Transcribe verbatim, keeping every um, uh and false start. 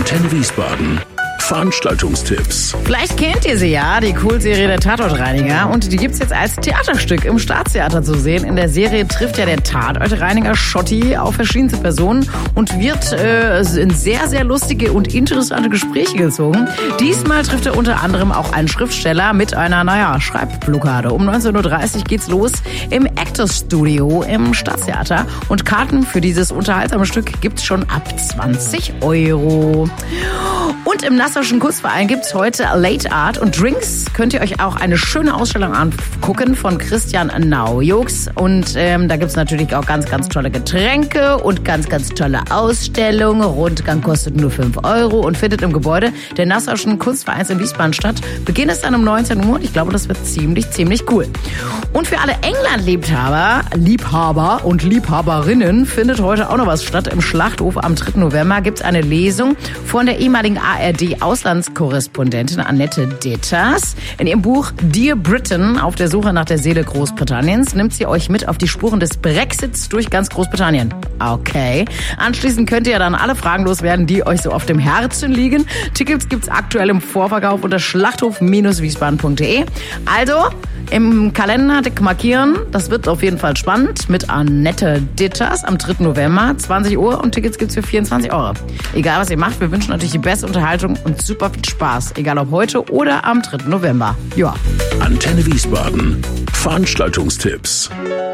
Antenne Wiesbaden. Veranstaltungstipps. Vielleicht kennt ihr sie ja, die Cool-Serie der Tatortreiniger. Und die gibt's jetzt als Theaterstück im Staatstheater zu sehen. In der Serie trifft ja der Tatortreiniger Schotti auf verschiedenste Personen und wird äh, in sehr, sehr lustige und interessante Gespräche gezogen. Diesmal trifft er unter anderem auch einen Schriftsteller mit einer, naja, Schreibblockade. Um neunzehn Uhr dreißig geht's los im Actors Studio im Staatstheater. Und Karten für dieses unterhaltsame Stück gibt's schon ab zwanzig Euro. Und im Nassauischen Kunstverein gibt's heute Late Art und Drinks. Könnt ihr euch auch eine schöne Ausstellung angucken von Christian Naujux. Und ähm, da gibt's natürlich auch ganz, ganz tolle Getränke und ganz, ganz tolle Ausstellungen. Rundgang kostet nur fünf Euro und findet im Gebäude der Nassauischen Kunstvereins in Wiesbaden statt. Beginn ist dann um neunzehn Uhr und ich glaube, das wird ziemlich, ziemlich cool. Und für alle England-Liebhaber, Liebhaber und Liebhaberinnen findet heute auch noch was statt. Im Schlachthof am dritten November gibt's eine Lesung von der ehemaligen A R D-Auslandskorrespondentin Annette Ditters. In ihrem Buch Dear Britain, auf der Suche nach der Seele Großbritanniens, nimmt sie euch mit auf die Spuren des Brexits durch ganz Großbritannien. Okay. Anschließend könnt ihr dann alle Fragen loswerden, die euch so auf dem Herzen liegen. Tickets gibt's aktuell im Vorverkauf unter schlachthof Bindestrich wiesbaden Punkt de. Also im Kalender dick markieren. Das wird auf jeden Fall spannend mit Annette Ditters am dritten November, zwanzig Uhr, und Tickets gibt's für vierundzwanzig Euro. Egal was ihr macht, wir wünschen natürlich die beste Unterhaltung und super viel Spaß. Egal ob heute oder am dritten November. Ja. Antenne Wiesbaden. Veranstaltungstipps.